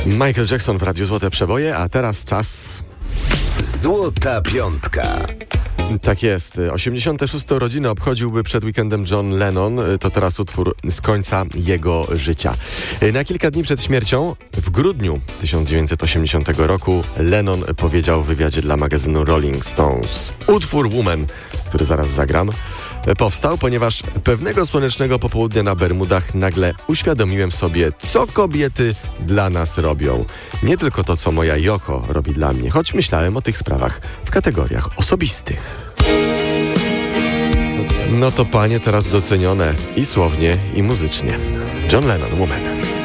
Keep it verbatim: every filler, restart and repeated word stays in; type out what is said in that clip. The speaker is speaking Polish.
Michael Jackson w Radiu Złote Przeboje, a teraz czas... Złota Piątka. Tak jest. osiemdziesiąte szóste urodziny obchodziłby przed weekendem John Lennon. To teraz utwór z końca jego życia. Na kilka dni przed śmiercią, w grudniu tysiąc dziewięćset osiemdziesiątego roku, Lennon powiedział w wywiadzie dla magazynu Rolling Stones: utwór Woman, który zaraz zagram, powstał, ponieważ pewnego słonecznego popołudnia na Bermudach nagle uświadomiłem sobie, co kobiety dla nas robią. Nie tylko to, co moja Yoko robi dla mnie, choć myślałem o tych sprawach w kategoriach osobistych. No to panie teraz docenione i słownie, i muzycznie. John Lennon, Woman.